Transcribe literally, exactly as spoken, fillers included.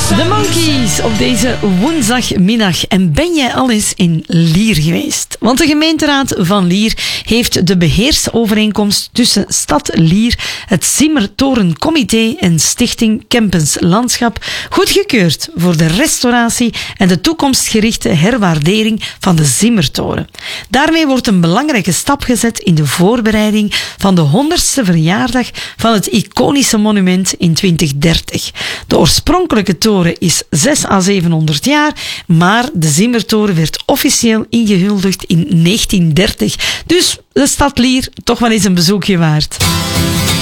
De Monkees op deze woensdagmiddag. En ben jij al eens in Lier geweest? Want de gemeenteraad van Lier heeft de beheersovereenkomst tussen Stad Lier, het Zimmertorencomité en Stichting Kempens Landschap goedgekeurd voor de restauratie en de toekomstgerichte herwaardering van de Zimmertoren. Daarmee wordt een belangrijke stap gezet in de voorbereiding van de honderdste verjaardag van het iconische monument in twintig dertig. De oorspronkelijke toren is zes à zevenhonderd jaar, maar de Zimmertoren werd officieel ingehuldigd in negentien dertig. Dus de stad Lier toch wel eens een bezoekje waard.